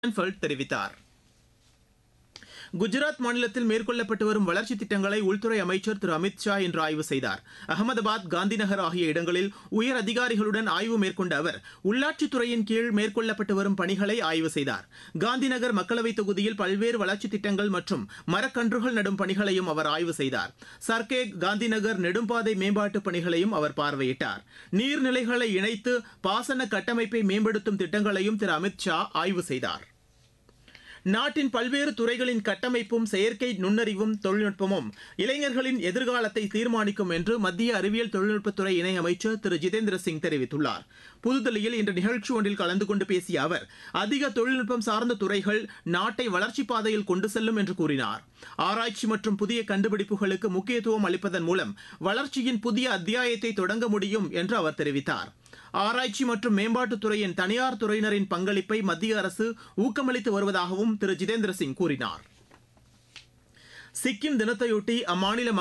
Felt தெரிவித்தார். குஜராத் மாநிலத்தில் மேற்கொள்ளப்பட்டு வரும் வளர்ச்சித் திட்டங்களை உள்துறை அமைச்சர் திரு அமித் ஷா இன்று ஆய்வு செய்தார். அகமதாபாத், காந்திநகர் ஆகிய இடங்களில் உயர் அதிகாரிகளுடன் ஆய்வு மேற்கொண்ட அவர் உள்ளாட்சித்துறையின் கீழ் மேற்கொள்ளப்பட்டு வரும் பணிகளை ஆய்வு செய்தார். காந்திநகர் மக்களவைத் தொகுதியில் பல்வேறு வளர்ச்சித் திட்டங்கள் மற்றும் மரக்கன்றுகள் நடும் பணிகளையும் அவர் ஆய்வு செய்தார். சர்க்கேட் காந்திநகர் நெடும்பாதை மேம்பாட்டுப் பணிகளையும் அவர் பார்வையிட்டார். நீர்நிலைகளை இணைத்து பாசன கட்டமைப்பை மேம்படுத்தும் திட்டங்களையும் திரு அமித் ஷா ஆய்வு செய்தார். நாட்டின் பல்வேறு துறைகளின் கட்டமைப்பும் செயற்கை நுண்ணறிவும் தொழில்நுட்பமும் இளைஞர்களின் எதிர்காலத்தை தீர்மானிக்கும் என்று மத்திய அறிவியல் தொழில்நுட்பத்துறை இணையமைச்சர் திரு ஜிதேந்திர சிங் தெரிவித்துள்ளார். புதுதில்லியில் இன்று நிகழ்ச்சி ஒன்றில் கலந்து கொண்டு பேசிய அவர் அதிக தொழில்நுட்பம் சார்ந்த துறைகள் நாட்டை வளர்ச்சிப் பாதையில் கொண்டு செல்லும் என்று கூறினார். ஆராய்ச்சி மற்றும் புதிய கண்டுபிடிப்புகளுக்கு முக்கியத்துவம் அளிப்பதன் மூலம் வளர்ச்சியின் புதிய அத்தியாயத்தை தொடங்க முடியும் என்று அவர் தெரிவித்தார். ஆராய்ச்சி மற்றும் மேம்பாட்டுத் துறையின் தனியார் துறையினரின் பங்களிப்பை மத்திய அரசு ஊக்கமளித்து வருவதாகவும் திரு ஜிதேந்திர சிங் கூறினார். சிக்கிம் தினத்தையொட்டி அம்மாநில